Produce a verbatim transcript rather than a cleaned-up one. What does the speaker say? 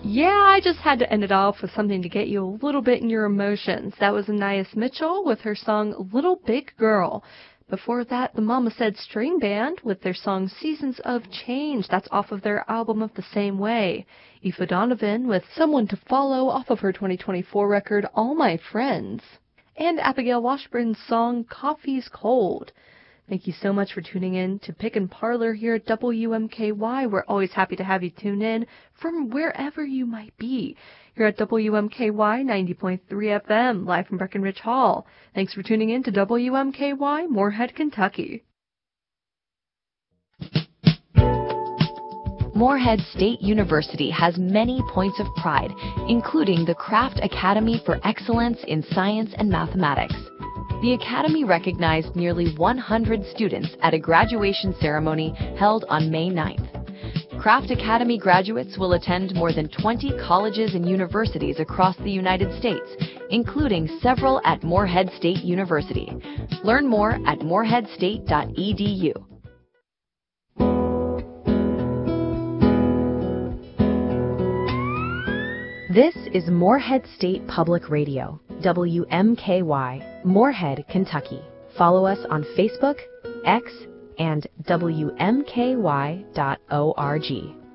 Yeah, I just had to end it off with something to get you a little bit in your emotions. That was Anais Mitchell with her song Little Big Girl. Before that, the Mama Said String Band with their song Seasons of Change. That's off of their album of the same way. Aoife Donovan with Someone to Follow off of her twenty twenty-four record All My Friends. And Abigail Washburn's song Coffee's Cold. Thank you so much for tuning in to Pick and Parlor here at W M K Y. We're always happy to have you tune in from wherever you might be. Here at W M K Y ninety point three F M, live from Breckenridge Hall. Thanks for tuning in to W M K Y, Moorhead, Kentucky. Moorhead State University has many points of pride, including the Craft Academy for Excellence in Science and Mathematics. The Academy recognized nearly one hundred students at a graduation ceremony held on May ninth. Craft Academy graduates will attend more than twenty colleges and universities across the United States, including several at Moorhead State University. Learn more at moorhead state dot e d u. This is Moorhead State Public Radio, W M K Y, Moorhead, Kentucky. Follow us on Facebook, X, and W M K Y dot org.